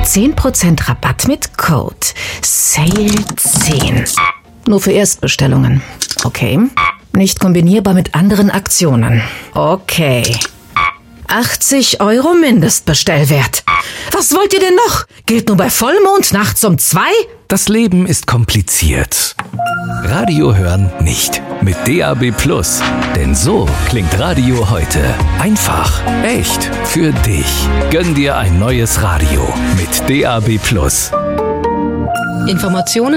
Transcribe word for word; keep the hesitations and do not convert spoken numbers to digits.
zehn Prozent Rabatt mit Code Sale zehn. Nur für Erstbestellungen. Okay. Nicht kombinierbar mit anderen Aktionen. Okay. achtzig Euro Mindestbestellwert. Was wollt ihr denn noch? Gilt nur bei Vollmond nachts um zwei? Das Leben ist kompliziert. Radio hören nicht. Mit D A B Plus. Denn so klingt Radio heute. Einfach, echt, für dich. Gönn dir ein neues Radio mit D A B Plus. Informationen